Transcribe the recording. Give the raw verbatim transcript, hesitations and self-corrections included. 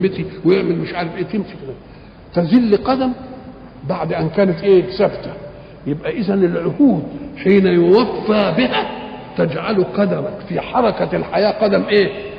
بيتي ويعمل مش عارف ايه تمشي كده تزل قدم بعد ان كانت ايه ثابته. يبقى اذا العهود حين يوفى بها تجعل قدمك في حركه الحياه قدم ايه